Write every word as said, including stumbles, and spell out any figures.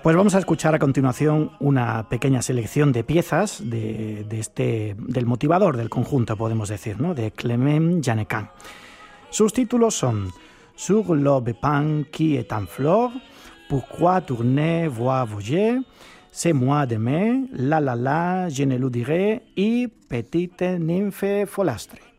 Pues vamos a escuchar a continuación una pequeña selección de piezas de, de este, del motivador del conjunto, podemos decir, ¿no?, de Clément Jeannequin. Sus títulos son Sur l'aube pin qui est en fleur, Pourquoi tourner voir voyer, C'est moi demain, La la la, Je ne le dirai y Petite nymphe folastre.